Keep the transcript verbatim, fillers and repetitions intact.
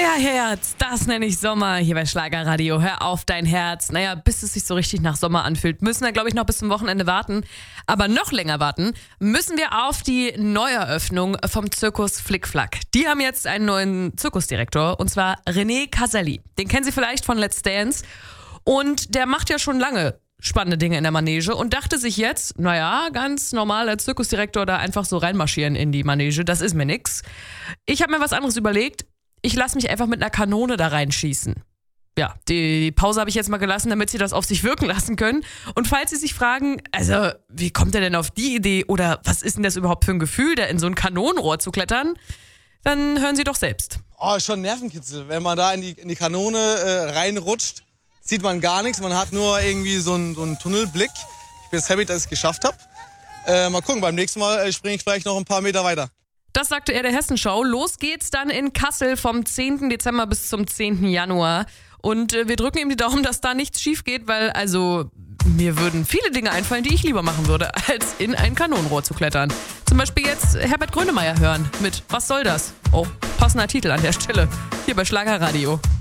Feuerherz, das nenne ich Sommer hier bei Schlagerradio. Hör auf dein Herz. Naja, bis es sich so richtig nach Sommer anfühlt, müssen wir, glaube ich, noch bis zum Wochenende warten. Aber noch länger warten müssen wir auf die Neueröffnung vom Zirkus Flickflack. Die haben jetzt einen neuen Zirkusdirektor, und zwar René Caselli. Den kennen Sie vielleicht von Let's Dance. Und der macht ja schon lange spannende Dinge in der Manege und dachte sich jetzt, naja, ganz normal als Zirkusdirektor da einfach so reinmarschieren in die Manege, das ist mir nix. Ich habe mir was anderes überlegt. Ich lasse mich einfach mit einer Kanone da reinschießen. Ja, die Pause habe ich jetzt mal gelassen, damit Sie das auf sich wirken lassen können. Und falls Sie sich fragen, also wie kommt er denn auf die Idee oder was ist denn das überhaupt für ein Gefühl, da in so ein Kanonenrohr zu klettern, dann hören Sie doch selbst. Oh, ist schon ein Nervenkitzel. Wenn man da in die, in die Kanone äh, reinrutscht, sieht man gar nichts. Man hat nur irgendwie so einen, so einen Tunnelblick. Ich bin jetzt happy, dass ich es geschafft habe. Äh, mal gucken, beim nächsten Mal äh, springe ich vielleicht noch ein paar Meter weiter. Das sagte er der Hessenschau. Los geht's dann in Kassel vom zehnten Dezember bis zum zehnten Januar. Und äh, wir drücken ihm die Daumen, dass da nichts schief geht, weil also mir würden viele Dinge einfallen, die ich lieber machen würde, als in ein Kanonenrohr zu klettern. Zum Beispiel jetzt Herbert Grönemeyer hören mit Was soll das? Oh, passender Titel an der Stelle. Hier bei Schlagerradio.